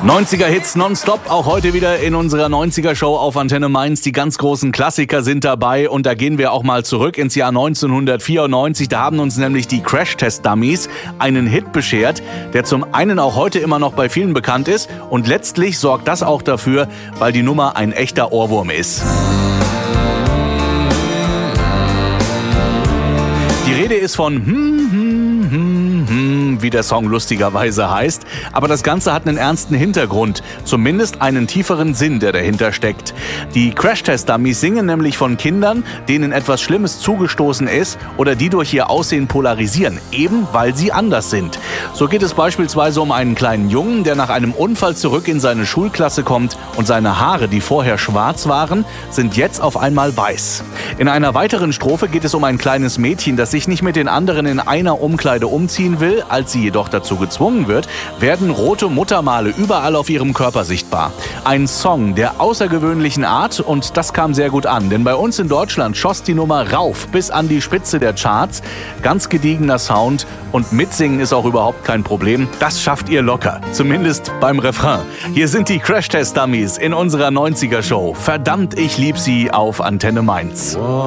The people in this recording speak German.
90er Hits nonstop, auch heute wieder in unserer 90er Show auf Antenne Mainz. Die ganz großen Klassiker sind dabei und da gehen wir auch mal zurück ins Jahr 1994. Da haben uns nämlich die Crash-Test-Dummies einen Hit beschert, der zum einen auch heute immer noch bei vielen bekannt ist und letztlich sorgt das auch dafür, weil die Nummer ein echter Ohrwurm ist. Die Rede ist von wie der Song lustigerweise heißt. Aber das Ganze hat einen ernsten Hintergrund. Zumindest einen tieferen Sinn, der dahinter steckt. Die Crash-Test-Dummies singen nämlich von Kindern, denen etwas Schlimmes zugestoßen ist oder die durch ihr Aussehen polarisieren, eben weil sie anders sind. So geht es beispielsweise um einen kleinen Jungen, der nach einem Unfall zurück in seine Schulklasse kommt und seine Haare, die vorher schwarz waren, sind jetzt auf einmal weiß. In einer weiteren Strophe geht es um ein kleines Mädchen, das sich nicht mit den anderen in einer Umkleide umziehen will. Als sie jedoch dazu gezwungen wird, werden rote Muttermale überall auf ihrem Körper sichtbar. Ein Song der außergewöhnlichen Art und das kam sehr gut an, denn bei uns in Deutschland schoss die Nummer rauf bis an die Spitze der Charts. Ganz gediegener Sound und mitsingen ist auch überhaupt kein Problem. Das schafft ihr locker, zumindest beim Refrain. Hier sind die Crash-Test-Dummies in unserer 90er Show. Verdammt, ich lieb sie auf Antenne Mainz.